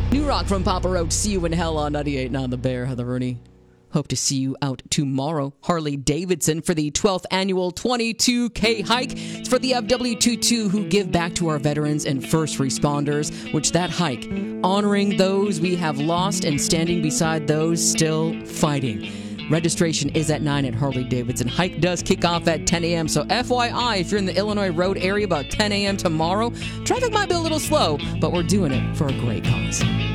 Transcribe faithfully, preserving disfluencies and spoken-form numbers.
New Rock from Papa Roach. See you in hell on ninety-eight point nine The Bear. Heather Rooney. Hope to see you out tomorrow. Harley Davidson for the twelfth annual twenty-two K hike. It's for the F W twenty-two who give back to our veterans and first responders, which that hike, honoring those we have lost and standing beside those still fighting. Registration is at nine at Harley Davidson. Hike does kick off at ten a.m. So F Y I, if you're in the Illinois Road area about ten a.m. tomorrow, traffic might be a little slow, but we're doing it for a great cause.